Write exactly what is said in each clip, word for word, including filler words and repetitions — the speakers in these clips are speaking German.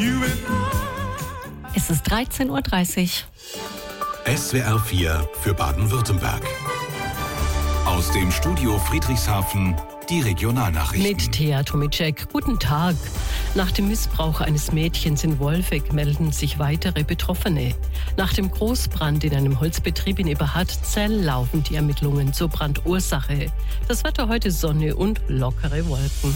Es ist dreizehn Uhr dreißig. S W R vier für Baden-Württemberg. Aus dem Studio Friedrichshafen die Regionalnachrichten. Mit Thea Tomicek. Guten Tag. Nach dem Missbrauch eines Mädchens in Wolfegg melden sich weitere Betroffene. Nach dem Großbrand in einem Holzbetrieb in Eberhardzell laufen die Ermittlungen zur Brandursache. Das Wetter heute Sonne und lockere Wolken.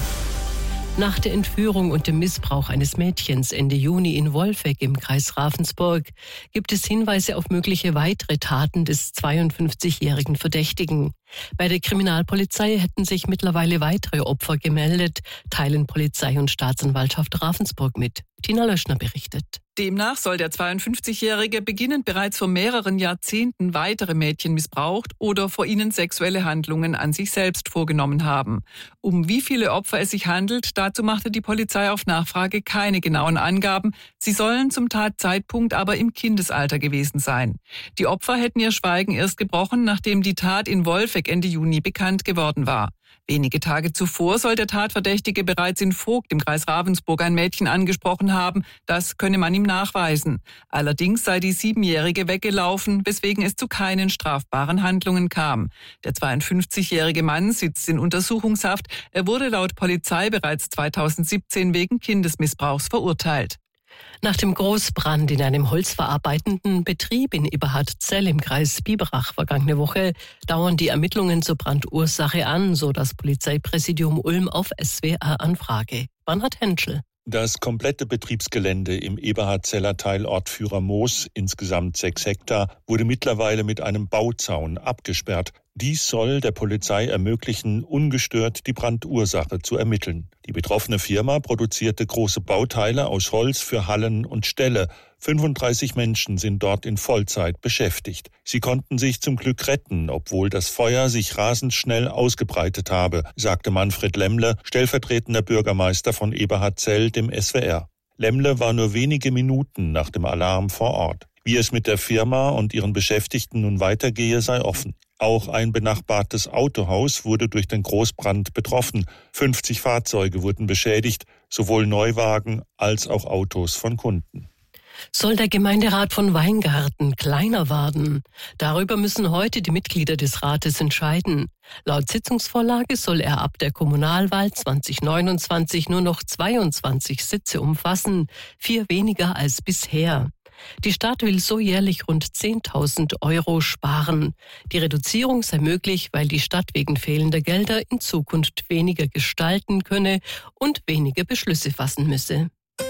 Nach der Entführung und dem Missbrauch eines Mädchens Ende Juni in Wolfegg im Kreis Ravensburg gibt es Hinweise auf mögliche weitere Taten des zweiundfünfzigjährigen Verdächtigen. Bei der Kriminalpolizei hätten sich mittlerweile weitere Opfer gemeldet, teilen Polizei und Staatsanwaltschaft Ravensburg mit. Tina Löschner berichtet. Demnach soll der zweiundfünfzigjährige beginnend bereits vor mehreren Jahrzehnten weitere Mädchen missbraucht oder vor ihnen sexuelle Handlungen an sich selbst vorgenommen haben. Um wie viele Opfer es sich handelt, dazu machte die Polizei auf Nachfrage keine genauen Angaben. Sie sollen zum Tatzeitpunkt aber im Kindesalter gewesen sein. Die Opfer hätten ihr Schweigen erst gebrochen, nachdem die Tat in Wolfegg Ende Juni bekannt geworden war. Wenige Tage zuvor soll der Tatverdächtige bereits in Vogt im Kreis Ravensburg ein Mädchen angesprochen haben. Das könne man ihm nachweisen. Allerdings sei die Siebenjährige weggelaufen, weswegen es zu keinen strafbaren Handlungen kam. Der zweiundfünfzigjährige Mann sitzt in Untersuchungshaft. Er wurde laut Polizei bereits zweitausendsiebzehn wegen Kindesmissbrauchs verurteilt. Nach dem Großbrand in einem holzverarbeitenden Betrieb in Eberhardzell im Kreis Biberach vergangene Woche dauern die Ermittlungen zur Brandursache an, so das Polizeipräsidium Ulm auf S W R-Anfrage. Bernhard Henschel. Das komplette Betriebsgelände im Eberhardzeller Teilort Führermoos, insgesamt sechs Hektar, wurde mittlerweile mit einem Bauzaun abgesperrt. Dies soll der Polizei ermöglichen, ungestört die Brandursache zu ermitteln. Die betroffene Firma produzierte große Bauteile aus Holz für Hallen und Ställe. fünfunddreißig Menschen sind dort in Vollzeit beschäftigt. Sie konnten sich zum Glück retten, obwohl das Feuer sich rasend schnell ausgebreitet habe, sagte Manfred Lemmle, stellvertretender Bürgermeister von Eberhardzell, dem S W R. Lemmle war nur wenige Minuten nach dem Alarm vor Ort. Wie es mit der Firma und ihren Beschäftigten nun weitergehe, sei offen. Auch ein benachbartes Autohaus wurde durch den Großbrand betroffen. fünfzig Fahrzeuge wurden beschädigt, sowohl Neuwagen als auch Autos von Kunden. Soll der Gemeinderat von Weingarten kleiner werden? Darüber müssen heute die Mitglieder des Rates entscheiden. Laut Sitzungsvorlage soll er ab der Kommunalwahl zweitausendneunundzwanzig nur noch zweiundzwanzig Sitze umfassen, vier weniger als bisher. Die Stadt will so jährlich rund zehntausend Euro sparen. Die Reduzierung sei möglich, weil die Stadt wegen fehlender Gelder in Zukunft weniger gestalten könne und weniger Beschlüsse fassen müsse.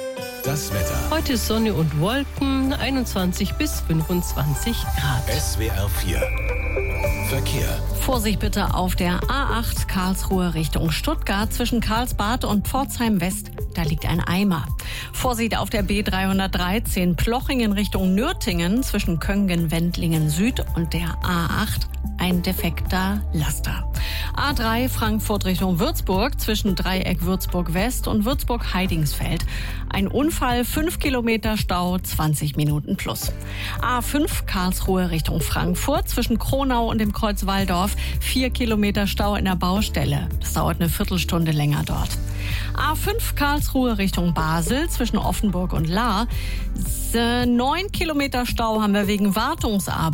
Das Wetter. Heute Sonne und Wolken, einundzwanzig bis fünfundzwanzig Grad. S W R vier. Verkehr. Vorsicht bitte auf der A acht Karlsruhe Richtung Stuttgart zwischen Karlsbad und Pforzheim West. Da liegt ein Eimer. Vorsicht auf der B dreihundertdreizehn Plochingen Richtung Nürtingen zwischen Köngen-Wendlingen Süd und der A acht. Ein defekter Laster. A drei Frankfurt Richtung Würzburg zwischen Dreieck Würzburg West und Würzburg Heidingsfeld. Ein Unfall, fünf Kilometer Stau, zwanzig Minuten plus. A fünf Karlsruhe Richtung Frankfurt zwischen Kronau und dem Kreuz Walldorf. Vier Kilometer Stau in der Baustelle. Das dauert eine Viertelstunde länger dort. A fünf Karlsruhe Richtung Basel zwischen Offenburg und Lahr. Neun Kilometer Stau haben wir wegen Wartungsarbeit.